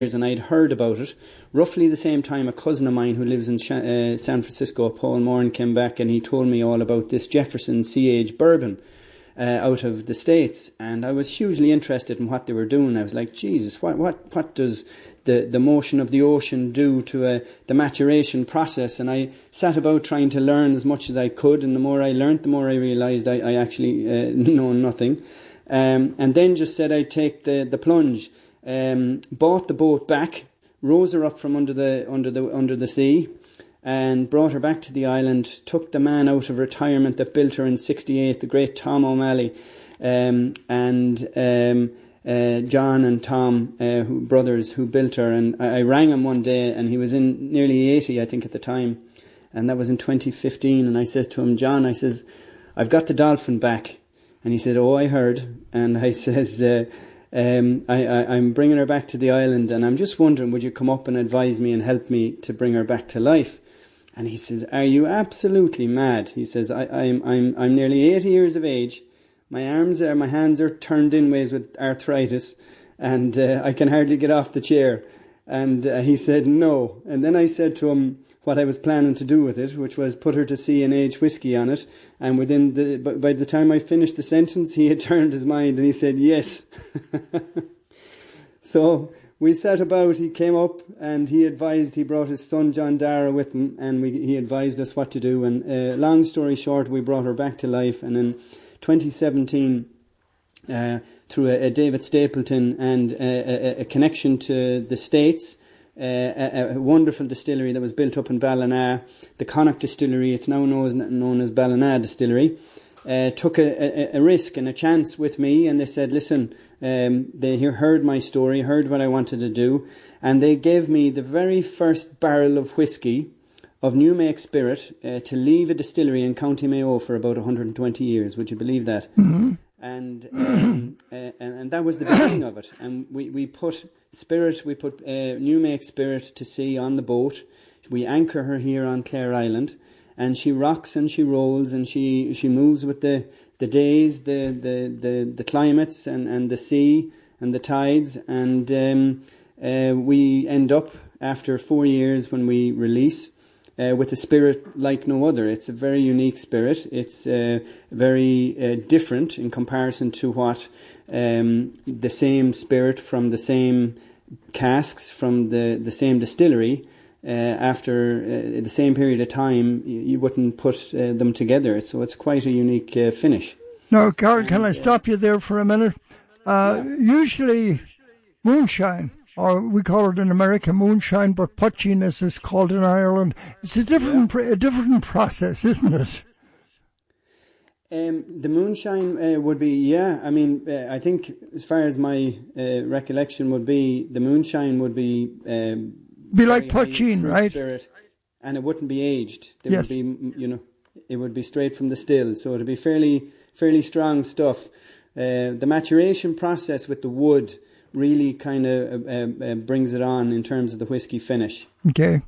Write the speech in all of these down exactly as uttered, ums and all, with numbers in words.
and I'd heard about it. Roughly the same time, a cousin of mine who lives in uh, San Francisco, Paul Moran, came back and he told me all about this Jefferson Sea-Age bourbon uh, out of the States, and I was hugely interested in what they were doing. I was like, Jesus, what what what does the, the motion of the ocean do to uh, the maturation process? And I sat about trying to learn as much as I could, and the more I learnt, the more I realised I, I actually uh, know nothing. Um, and then just said I'd take the, the plunge. Um, bought the boat back, rose her up from under the under the under the sea, and brought her back to the island. Took the man out of retirement that built her in sixty-eight, the great Tom O'Malley, um, and um, uh, John and Tom, uh, who, brothers who built her. And I, I rang him one day, and he was in nearly eighty, I think, at the time, and that was in twenty fifteen. And I says to him, John, I says, I've got the Dolphin back, and he said, oh, I heard. And I says. Uh, Um, I, I, I'm bringing her back to the island, and I'm just wondering, would you come up and advise me and help me to bring her back to life? And he says, are you absolutely mad? He says, I, I'm, I'm, I'm nearly eighty years of age. My arms are, my hands are turned in ways with arthritis, and uh, I can hardly get off the chair. And uh, he said, no. And then I said to him what I was planning to do with it, which was put her to sea and age whiskey on it. And within the, by the time I finished the sentence, he had turned his mind and he said, yes. So we sat about, he came up and he advised, he brought his son John Dara with him, and we, he advised us what to do. And uh, long story short, we brought her back to life. And in twenty seventeen, uh, through a, a David Stapleton and a, a, a connection to the States, Uh, a, a wonderful distillery that was built up in Ballina, the Connacht Distillery, it's now known, known as Ballina Distillery, uh, took a, a, a risk and a chance with me, and they said, listen, um, they heard my story, heard what I wanted to do, and they gave me the very first barrel of whiskey of new make spirit uh, to leave a distillery in County Mayo for about one hundred twenty years. Would you believe that? Mm-hmm. And, um, uh, and and that was the beginning of it. And we, we put spirit, we put uh, new make spirit to sea on the boat. We anchor her here on Clare Island, and she rocks and she rolls and she, she moves with the, the days, the, the, the, the climates and, and the sea and the tides. And um, uh, we end up after four years when we release Uh, with a spirit like no other. It's a very unique spirit. It's uh, very uh, different in comparison to what um, the same spirit from the same casks from the, the same distillery uh, after uh, the same period of time, you, you wouldn't put uh, them together. So it's quite a unique uh, finish. Now, Carol, can I stop you there for a minute? Uh, usually moonshine, or we call it in America moonshine, but poaching as it's called in Ireland. It's a different yeah. a different process, isn't it? Um, the moonshine uh, would be, yeah, I mean, uh, I think as far as my uh, recollection would be, the moonshine would be... Um, be like poaching, right? Spirit, and it wouldn't be aged. It yes. would be, you know, it would be straight from the still, so it would be fairly, fairly strong stuff. Uh, the maturation process with the wood really kind of uh, uh, brings it on in terms of the whiskey finish. Okay.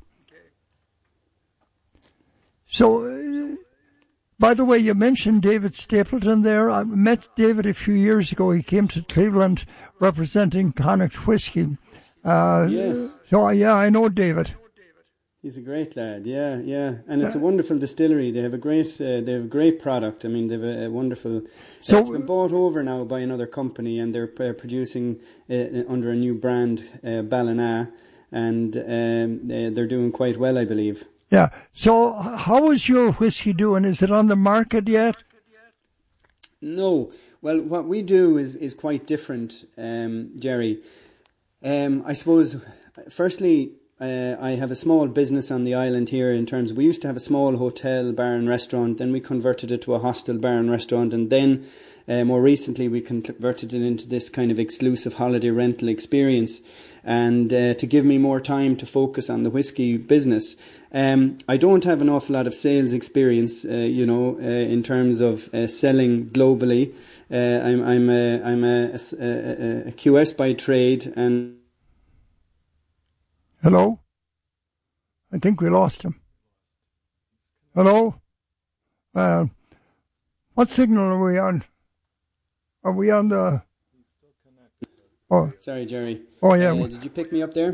So, uh, by the way, you mentioned David Stapleton there. I met David a few years ago. He came to Cleveland representing Connacht Whiskey. Uh, yes. So, yeah, I know David. He's a great lad, yeah, yeah, and it's a wonderful distillery. They have a great, uh, they have a great product. I mean, they have a, a wonderful. So, it's been bought over now by another company, and they're uh, producing uh, under a new brand, uh, Ballina, and um, they're doing quite well, I believe. Yeah. So, how is your whiskey doing? Is it on the market yet? No. Well, what we do is is quite different, um, Jerry. Um, I suppose, firstly. Uh, I have a small business on the island here in terms of, we used to have a small hotel, bar and restaurant, then we converted it to a hostel, bar and restaurant, and then uh, more recently we converted it into this kind of exclusive holiday rental experience, and uh, to give me more time to focus on the whiskey business. Um, I don't have an awful lot of sales experience, uh, you know, uh, in terms of uh, selling globally. Uh, I'm, I'm, a, I'm a, a, a Q S by trade, and Hello? I think we lost him. Hello? Uh, what signal are we on? Are we on the... Oh, Sorry, Jerry. oh yeah. Uh, did you pick me up there?